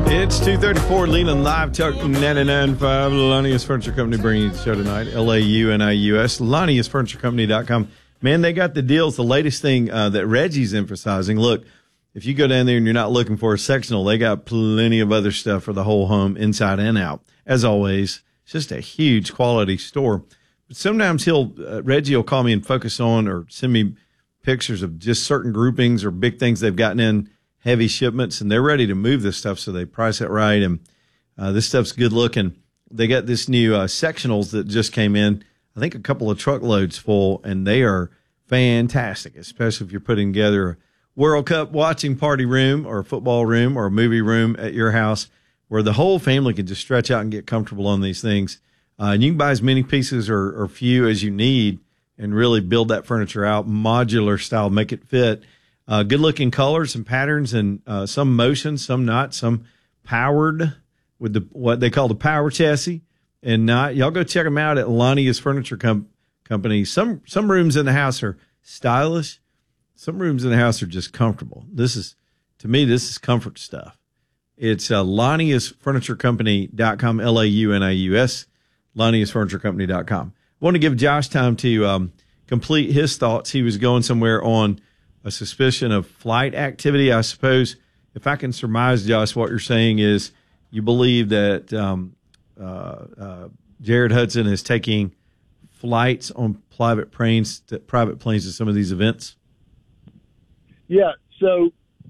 It's 2:34, Leland Live, Talk 99.5. Lonnius Furniture Company bringing you the show tonight. LAUNIUS, LonniusFurnitureCompany.com. Man, they got the deals. The latest thing that Reggie's emphasizing. Look, if you go down there and you're not looking for a sectional, they got plenty of other stuff for the whole home, inside and out. As always, it's just a huge quality store. But sometimes Reggie will call me and focus on or send me pictures of just certain groupings or big things they've gotten in heavy shipments, and they're ready to move this stuff, so they price it right. And this stuff's good looking. They got this new sectionals that just came in, I think a couple of truckloads full, and they are fantastic, especially if you're putting together a World Cup watching party room or a football room or a movie room at your house where the whole family can just stretch out and get comfortable on these things. And you can buy as many pieces or few as you need and really build that furniture out, modular style, make it fit. Good looking colors and patterns, and some motion, some not, some powered with what they call the power chassis and not. Y'all go check them out at Lonnius Furniture Company. Some rooms in the house are stylish. Some rooms in the house are just comfortable. To me, this is comfort stuff. It's LonniusFurnitureCompany.com, LAUNIUS, LonniusFurnitureCompany.com. I want to give Josh time to complete his thoughts. He was going somewhere on a suspicion of flight activity. I suppose, if I can surmise, Josh, what you're saying is you believe that Jared Hudson is taking flights on private planes to some of these events. Yeah. So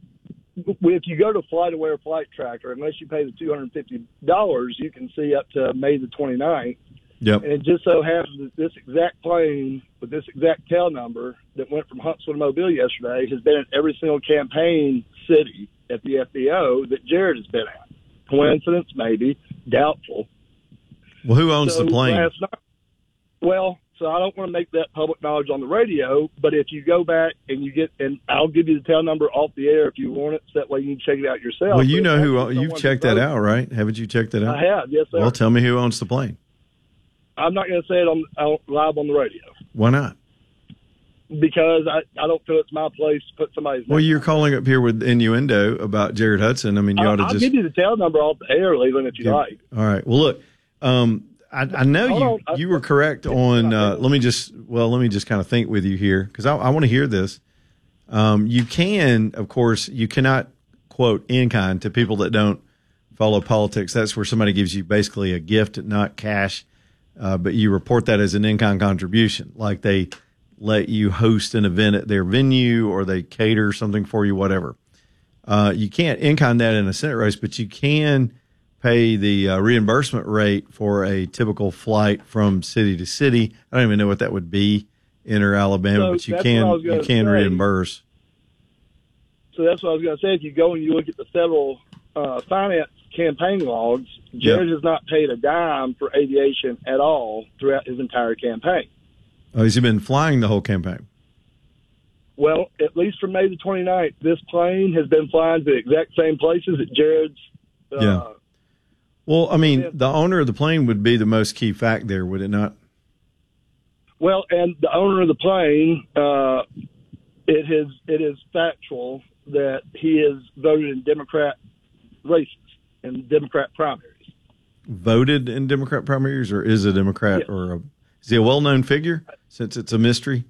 if you go to FlightAware Flight Tracker, unless you pay the $250, you can see up to May the 29th. Yep. And it just so happens that this exact plane with this exact tail number that went from Huntsville to Mobile yesterday has been at every single campaign city at the FBO that Jared has been at. Coincidence, maybe. Doubtful. Well, who owns the plane? So I don't want to make that public knowledge on the radio, but if you go back and and I'll give you the tail number off the air if you want it, so that way you can check it out yourself. Well, you know who you've checked that out, right? Haven't you checked that out? I have, yes, sir. Well, tell me who owns the plane. I'm not going to say it live on the radio. Why not? Because I don't feel it's my place to put somebody's name. Well, you're calling up here with innuendo about Jared Hudson. I mean, you ought to I'll give you the tail number off the air, Leland, if you like. All right. Well, look, I know you were correct on. Let me just kind of think with you here, because I want to hear this. You can, of course, you cannot quote in kind to people that don't follow politics. That's where somebody gives you basically a gift, not cash. But you report that as an in-kind contribution, like they let you host an event at their venue or they cater something for you, whatever. You can't in-kind that in a Senate race, but you can pay the reimbursement rate for a typical flight from city to city. I don't even know what that would be, inner Alabama, but you can reimburse. So that's what I was going to say. If you go and you look at the federal finance campaign logs, Jared has not paid a dime for aviation at all throughout his entire campaign. Oh, has he been flying the whole campaign? Well, at least from May the 29th, this plane has been flying to the exact same places that Jared's. Well, I mean, the owner of the plane would be the most key fact there, would it not? Well, and the owner of the plane, it is factual that he has voted in Democrat races and Democrat primaries. Voted in Democrat primaries, or is a Democrat, or is he a well-known figure since it's a mystery?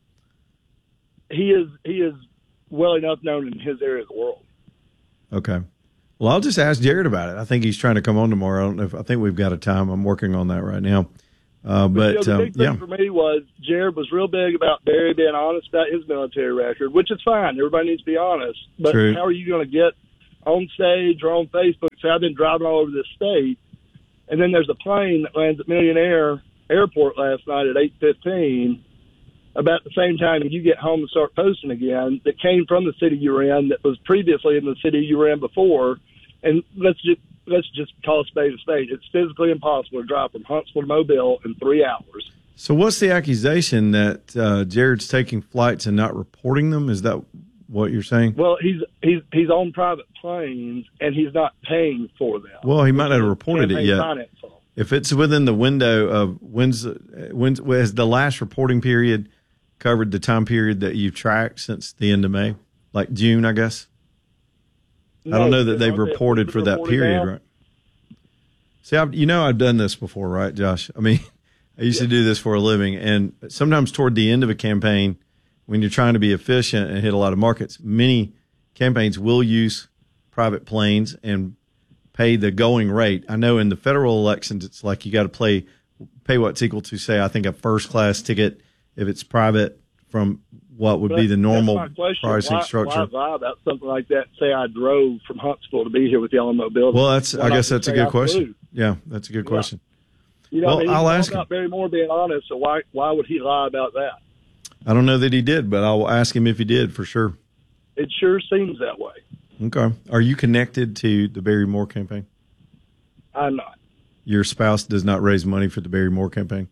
He is well enough known in his area of the world. Okay. Well, I'll just ask Jared about it. I think he's trying to come on tomorrow. I don't know I think we've got a time. I'm working on that right now. The big thing for me was Jared was real big about Barry being honest about his military record, which is fine. Everybody needs to be honest. But True. How are you going to get on stage or on Facebook and say, I've been driving all over this state, and then there's a plane that lands at Millionaire Airport last night at 8:15, about the same time you get home and start posting again, that came from the city you were in, that was previously in the city you were in before. And let's just call a spade a spade. It's physically impossible to drive from Huntsville to Mobile in 3 hours. So what's the accusation that Jared's taking flights and not reporting them? Is that what you're saying? Well, he's on private planes and he's not paying for them. Well, he might not have reported it yet. If it's within the window of when's has the last reporting period covered the time period that you've tracked since the end of May, like June, I guess? I don't know that they've aren't they reported for that reported period, now? right? See, I've done this before, right, Josh? I mean, I used to do this for a living, and sometimes toward the end of a campaign, when you're trying to be efficient and hit a lot of markets, many campaigns will use private planes and pay the going rate. I know in the federal elections, it's like you got to pay what's equal to, say, I think a first-class ticket if it's private from what would be the normal pricing structure. Why lie about something like that? Say I drove from Huntsville to be here with Yellow Mobility. Well, I guess that's a good question. Yeah, that's a good question. You know, well, I mean, I'll ask him. About Barry Moore being honest, so why would he lie about that? I don't know that he did, but I'll ask him if he did for sure. It sure seems that way. Okay. Are you connected to the Barry Moore campaign? I'm not. Your spouse does not raise money for the Barry Moore campaign?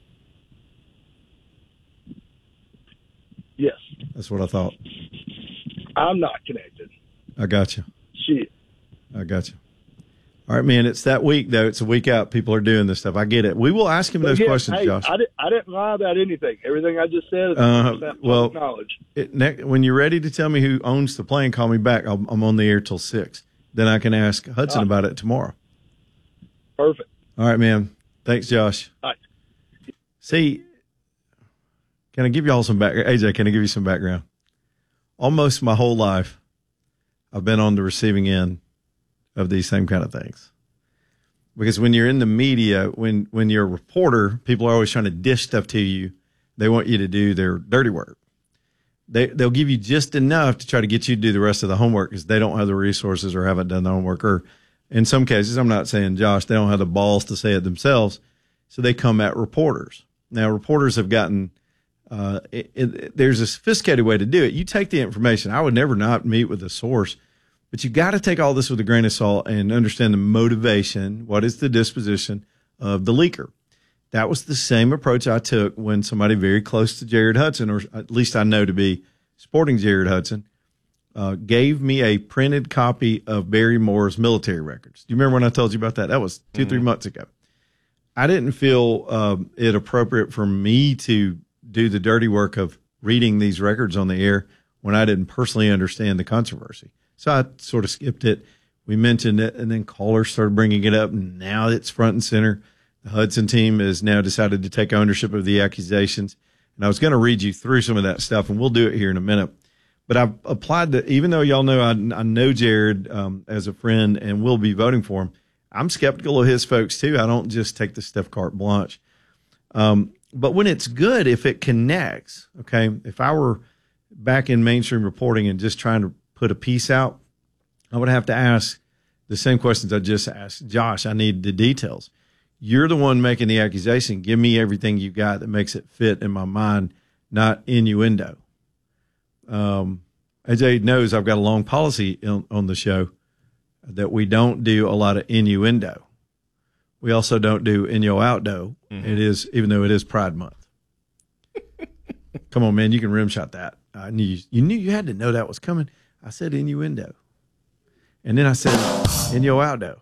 Yes. That's what I thought. I'm not connected. I got you. Shit. I got you. All right, man. It's that week, though. It's a week out. People are doing this stuff. I get it. We will ask him those questions, hey, Josh. I didn't lie about anything. Everything I just said is well, knowledge. When you're ready to tell me who owns the plane, call me back. I'm on the air till 6. Then I can ask Hudson about it tomorrow. Perfect. All right, man. Thanks, Josh. All right. See, can I give you all some background? AJ, can I give you some background? Almost my whole life, I've been on the receiving end of these same kind of things. Because when you're in the media, when you're a reporter, people are always trying to dish stuff to you. They want you to do their dirty work. They'll give you just enough to try to get you to do the rest of the homework because they don't have the resources or haven't done the homework. Or in some cases, I'm not saying Josh, they don't have the balls to say it themselves. So they come at reporters. Now, reporters have gotten there's a sophisticated way to do it. You take the information. I would never not meet with a source. But you got to take all this with a grain of salt and understand the motivation. What is the disposition of the leaker? That was the same approach I took when somebody very close to Jared Hudson, or at least I know to be supporting Jared Hudson, gave me a printed copy of Barry Moore's military records. Do you remember when I told you about that? That was 2-3 months ago. I didn't feel it appropriate for me to do the dirty work of reading these records on the air when I didn't personally understand the controversy. So I sort of skipped it. We mentioned it, and then callers started bringing it up, and now it's front and center. The Hudson team has now decided to take ownership of the accusations. And I was going to read you through some of that stuff, and we'll do it here in a minute. But I've applied to, even though y'all know I know Jared as a friend and will be voting for him, I'm skeptical of his folks too. I don't just take the stuff carte blanche. But when it's good, if it connects, okay, if I were back in mainstream reporting and just trying to put a piece out, I would have to ask the same questions I just asked Josh. I need the details. You're the one making the accusation. Give me everything you got that makes it fit in my mind, not innuendo. AJ knows I've got a long policy on the show that we don't do a lot of innuendo. We also don't do inyo-outdo. Mm-hmm. It is, even though it is Pride Month. Come on, man, you can rim shot that. I knew you knew you had to know that was coming. I said innuendo. And then I said inyo-outdo.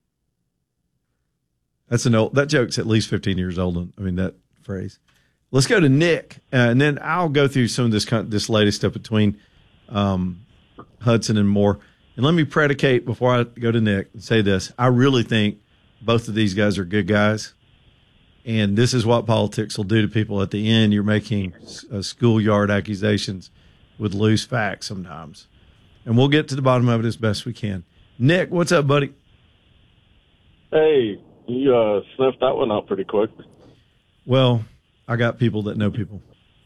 That joke's at least 15 years old. I mean, that phrase. Let's go to Nick, and then I'll go through some of this latest stuff between Hudson and Moore. And let me predicate before I go to Nick and say this. I really think both of these guys are good guys, and this is what politics will do to people at the end. You're making schoolyard accusations with loose facts sometimes. And we'll get to the bottom of it as best we can. Nick, what's up, buddy? Hey, you sniffed that one out pretty quick. Well, I got people that know people.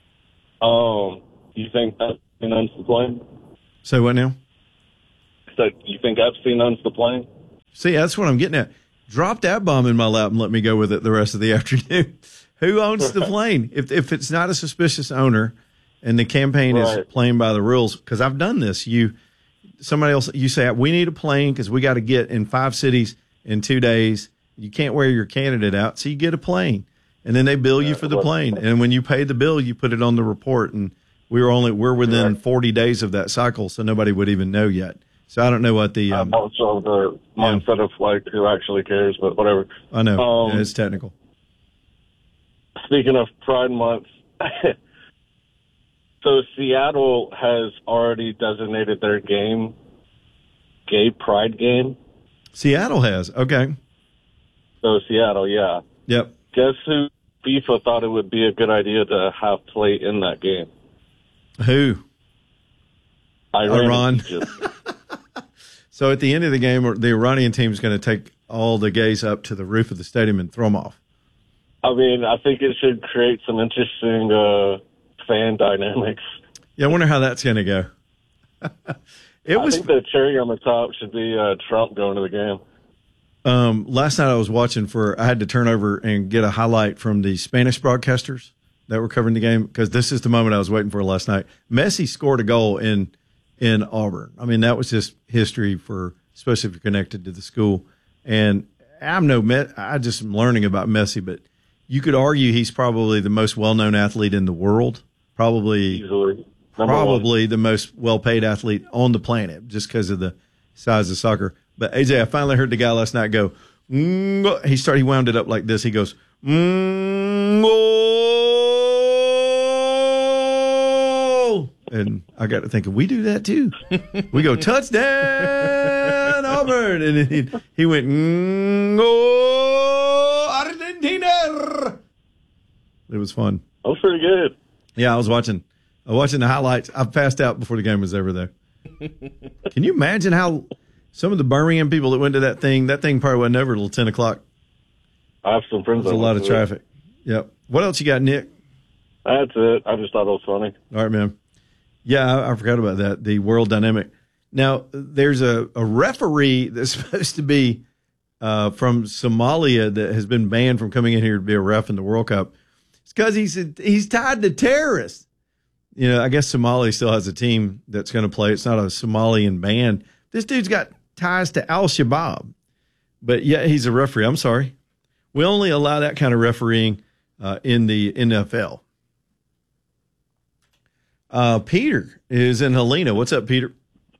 You think Epstein owns the plane? Say what now? So you think Epstein owns the plane? See, that's what I'm getting at. Drop that bomb in my lap and let me go with it the rest of the afternoon. Who owns the plane? If it's not a suspicious owner and the campaign is playing by the rules, because I've done this. Somebody else, you say, we need a plane because we got to get in 5 cities in 2 days. You can't wear your candidate out, so you get a plane. And then they bill you for the plane. And when you pay the bill, you put it on the report. And we're within 40 days of that cycle, so nobody would even know yet. So I don't know what the also the mindset of like who actually cares, but whatever. I know it's technical. Speaking of Pride Month, so Seattle has already designated their game gay pride game. Seattle has. Okay. So Seattle, yeah. Yep. Guess who FIFA thought it would be a good idea to have play in that game? Who? Iran. Egypt. So at the end of the game, the Iranian team is going to take all the gays up to the roof of the stadium and throw them off. I mean, I think it should create some interesting fan dynamics. Yeah, I wonder how that's going to go. I think the cherry on the top should be Trump going to the game. Last night I was watching I had to turn over and get a highlight from the Spanish broadcasters that were covering the game, because this is the moment I was waiting for last night. Messi scored a goal in Auburn. I mean, that was just history especially if you're connected to the school. And I just am learning about Messi, but you could argue he's probably the most well-known athlete in the world, probably the most well-paid athlete on the planet, just because of the size of soccer. But AJ, I finally heard the guy last night go, he wound it up like this. He goes, and I got to thinking, we do that too. We go, touchdown, Auburn. And then he went, Argentina. It was fun. That was pretty good. Yeah, I was watching the highlights. I passed out before the game was ever there. Can you imagine how some of the Birmingham people that went to that thing probably wasn't over till 10 o'clock. I have some friends. There's a lot of traffic. Yep. What else you got, Nick? That's it. I just thought it was funny. All right, man. Yeah, I forgot about that, the World Dynamic. Now, there's a referee that's supposed to be from Somalia that has been banned from coming in here to be a ref in the World Cup. It's because he's tied to terrorists. You know, I guess Somalia still has a team that's going to play. It's not a Somalian band. This dude's got ties to Al-Shabaab. But, yeah, he's a referee. I'm sorry. We only allow that kind of refereeing in the NFL. Peter is in Helena. What's up, Peter?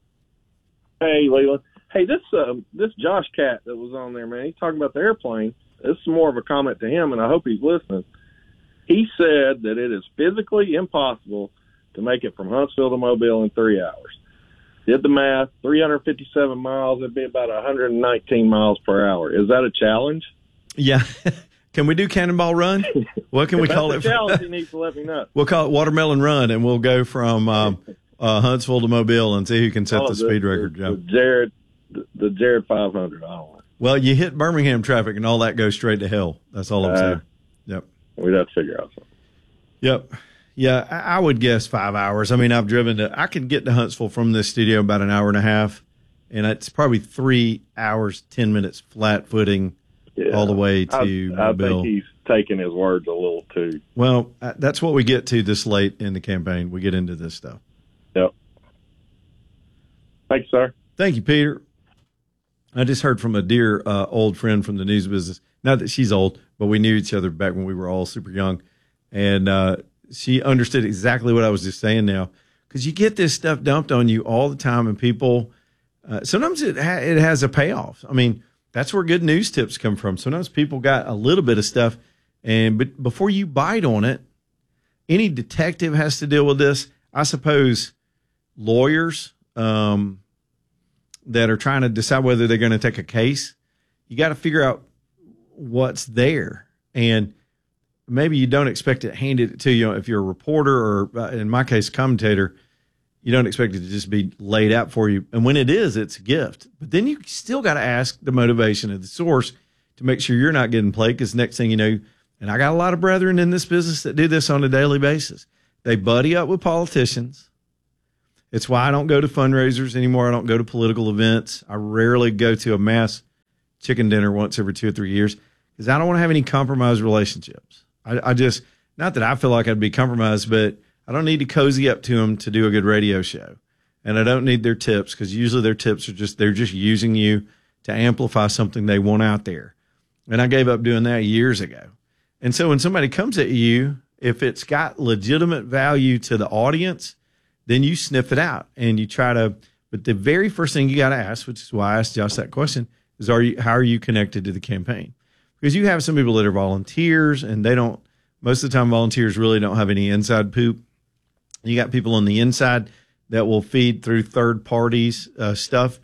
Hey, Leland. Hey, this Josh Cat that was on there, man, he's talking about the airplane. This is more of a comment to him, and I hope he's listening. He said that it is physically impossible to make it from Huntsville to Mobile in 3 hours. Did the math, 357 miles, it'd be about 119 miles per hour. Is that a challenge? Yeah. Can we do Cannonball Run? What can we call it? If that's a challenge, he needs to let me know. We'll call it Watermelon Run, and we'll go from Huntsville to Mobile and see who can set the speed record. The Jared 500. I don't know. Well, you hit Birmingham traffic, and all that goes straight to hell. That's all I'm saying. Yep. We'd have to figure out something. Yep. Yeah, I would guess 5 hours. I mean, I could get to Huntsville from this studio about an hour and a half, and it's probably 3 hours, 10 minutes flat footing all the way to Mobile. I think he's taking his words a little too. Well, that's what we get to this late in the campaign. We get into this stuff. Yep. Thank you, sir. Thank you, Peter. I just heard from a dear old friend from the news business. Not that she's old, but we knew each other back when we were all super young. And she understood exactly what I was just saying now. Because you get this stuff dumped on you all the time, and people, sometimes it has a payoff. I mean, that's where good news tips come from. Sometimes people got a little bit of stuff, but before you bite on it, any detective has to deal with this. I suppose lawyers that are trying to decide whether they're going to take a case, you got to figure out what's there. And maybe you don't expect it handed to you. If you're a reporter or, in my case, commentator, you don't expect it to just be laid out for you. And when it is, it's a gift. But then you still got to ask the motivation of the source to make sure you're not getting played, because next thing you know, and I got a lot of brethren in this business that do this on a daily basis. They buddy up with politicians. It's why I don't go to fundraisers anymore. I don't go to political events. I rarely go to a mass chicken dinner once every 2 or 3 years, because I don't want to have any compromised relationships. I just, not that I feel like I'd be compromised, but I don't need to cozy up to them to do a good radio show. And I don't need their tips, because usually their tips are they're just using you to amplify something they want out there. And I gave up doing that years ago. And so when somebody comes at you, if it's got legitimate value to the audience, then you sniff it out and you try to, but the very first thing you got to ask, which is why I asked Josh that question, is how are you connected to the campaign? Because you have some people that are volunteers, and most of the time volunteers really don't have any inside poop. You got people on the inside that will feed through third parties stuff.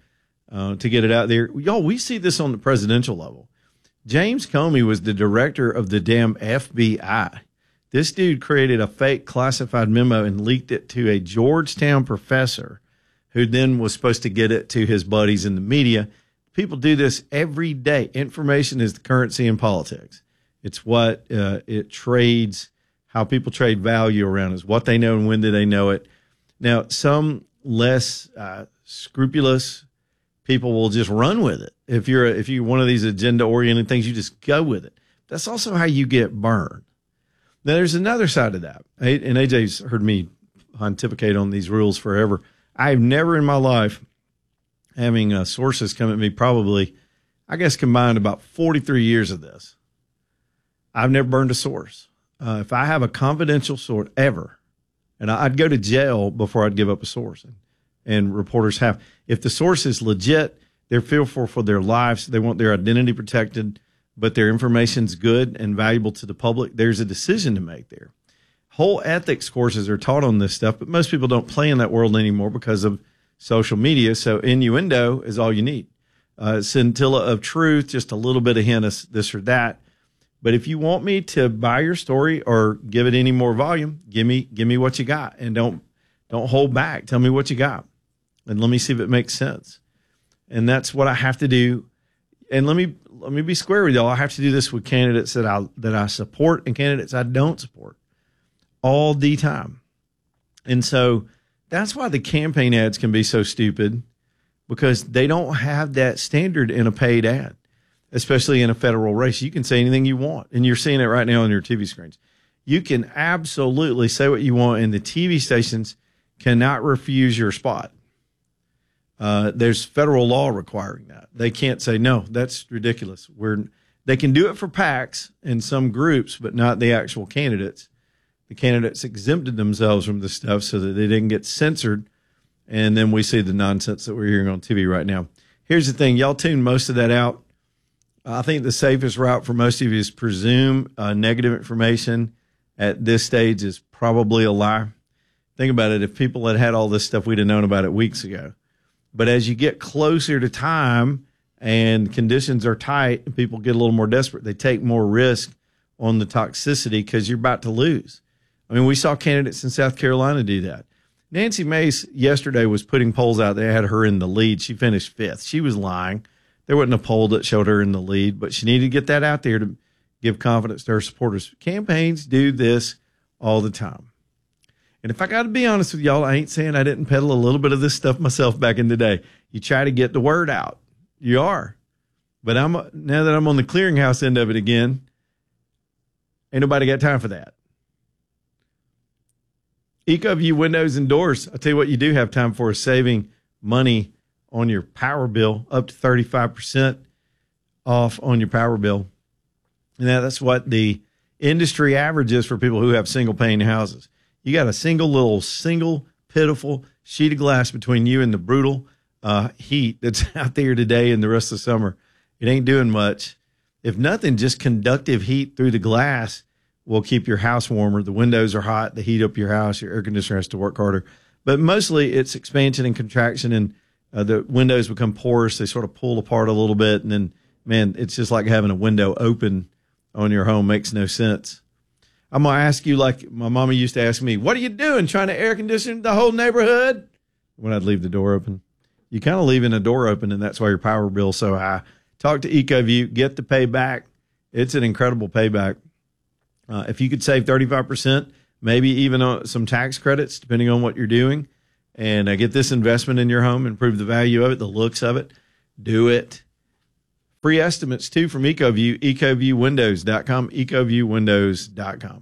to get it out there. Y'all, we see this on the presidential level. James Comey was the director of the damn FBI. This dude created a fake classified memo and leaked it to a Georgetown professor who then was supposed to get it to his buddies in the media. People do this every day. Information is the currency in politics. It's what it trades, how people trade value around is what they know and when do they know it. Now, some less scrupulous people will just run with it. If you're one of these agenda-oriented things, you just go with it. That's also how you get burned. Now, there's another side of that. And AJ's heard me pontificate on these rules forever. I've never in my life, having sources come at me probably, I guess, combined about 43 years of this, I've never burned a source. If I have a confidential source ever, and I'd go to jail before I'd give up a source. And reporters have. If the source is legit, they're fearful for their lives. They want their identity protected, but their information's good and valuable to the public. There's a decision to make there. Whole ethics courses are taught on this stuff, but most people don't play in that world anymore because of social media. So innuendo is all you need. Scintilla of truth, just a little bit of hint of this or that. But if you want me to buy your story or give it any more volume, give me what you got, and don't hold back. Tell me what you got, and let me see if it makes sense. And that's what I have to do. And let me be square with y'all. I have to do this with candidates that I support and candidates I don't support all the time. And so that's why the campaign ads can be so stupid, because they don't have that standard in a paid ad, especially in a federal race. You can say anything you want, and you're seeing it right now on your TV screens. You can absolutely say what you want, and the TV stations cannot refuse your spot. There's federal law requiring that. They can't say, no, that's ridiculous. They can do it for PACs and some groups, but not the actual candidates. The candidates exempted themselves from this stuff so that they didn't get censored. And then we see the nonsense that we're hearing on TV right now. Here's the thing. Y'all tune most of that out. I think the safest route for most of you is presume negative information at this stage is probably a lie. Think about it. If people had all this stuff, we'd have known about it weeks ago. But as you get closer to time and conditions are tight and people get a little more desperate, they take more risk on the toxicity because you're about to lose. I mean, we saw candidates in South Carolina do that. Nancy Mace yesterday was putting polls out. They had her in the lead. She finished 5th. She was lying. There wasn't a poll that showed her in the lead, but she needed to get that out there to give confidence to her supporters. Campaigns do this all the time. And if I got to be honest with y'all, I ain't saying I didn't peddle a little bit of this stuff myself back in the day. You try to get the word out. You are. But now that I'm on the clearinghouse end of it again, ain't nobody got time for that. EcoView windows and doors. I'll tell you what you do have time for is saving money on your power bill, up to 35% off on your power bill. Now, that's what the industry average is for people who have single-pane houses. You got a single pitiful sheet of glass between you and the brutal heat that's out there today and the rest of the summer. It ain't doing much. If nothing, just conductive heat through the glass will keep your house warmer. The windows are hot. They heat up your house. Your air conditioner has to work harder. But mostly it's expansion and contraction, and the windows become porous. They sort of pull apart a little bit. And then, man, it's just like having a window open on your home. Makes no sense. I'm going to ask you like my mama used to ask me, what are you doing, trying to air condition the whole neighborhood? When I'd leave the door open. You kind of leaving a door open, and that's why your power bill's so high. Talk to EcoView. Get the payback. It's an incredible payback. If you could save 35%, maybe even some tax credits, depending on what you're doing, and get this investment in your home, improve the value of it, the looks of it, do it. Free estimates, too, from EcoView, ecoviewwindows.com, ecoviewwindows.com.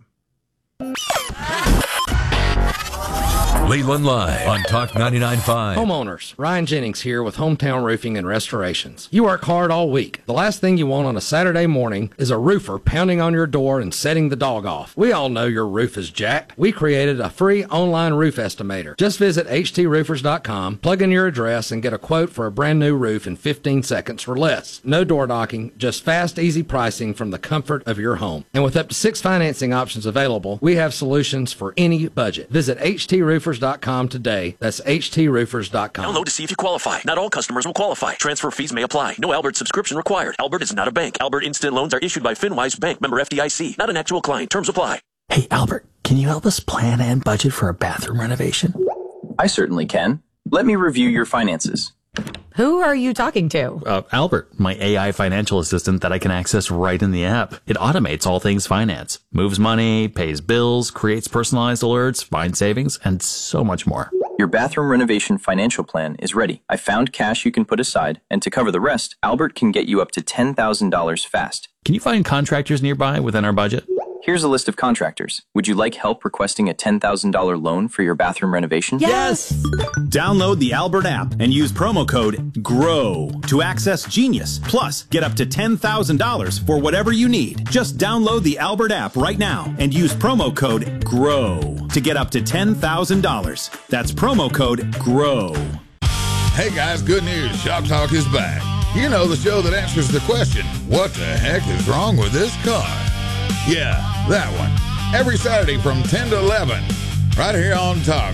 Leland Live on Talk 99.5. Homeowners, Ryan Jennings here with Hometown Roofing and Restorations. You work hard all week. The last thing you want on a Saturday morning is a roofer pounding on your door and setting the dog off. We all know your roof is jacked. We created a free online roof estimator. Just visit htsroofers.com, plug in your address, and get a quote for a brand new roof in 15 seconds or less. No door knocking, just fast, easy pricing from the comfort of your home. And with up to 6 financing options available, we have solutions for any budget. Visit htsroofers.com HTRoofers.com today. That's HTRoofers.com. Download to see if you qualify. Not all customers will qualify. Transfer fees may apply. No Albert subscription required. Albert is not a bank. Albert Instant Loans are issued by FinWise Bank, member FDIC. Not an actual client. Terms apply. Hey, Albert, can you help us plan and budget for a bathroom renovation? I certainly can. Let me review your finances. Who are you talking to? Albert, my AI financial assistant that I can access right in the app. It automates all things finance, moves money, pays bills, creates personalized alerts, finds savings, and so much more. Your bathroom renovation financial plan is ready. I found cash you can put aside, and to cover the rest, Albert can get you up to $10,000 fast. Can you find contractors nearby within our budget? Here's a list of contractors. Would you like help requesting a $10,000 loan for your bathroom renovation? Yes! Download the Albert app and use promo code GROW to access Genius. Plus, get up to $10,000 for whatever you need. Just download the Albert app right now and use promo code GROW to get up to $10,000. That's promo code GROW. Hey guys, good news. Shop Talk is back. You know, the show that answers the question, what the heck is wrong with this car? Yeah, that one. Every Saturday from 10 to 11, right here on Talk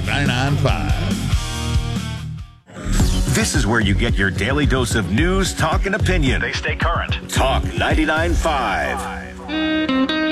99.5. This is where you get your daily dose of news, talk, and opinion. They stay current. Talk 99.5.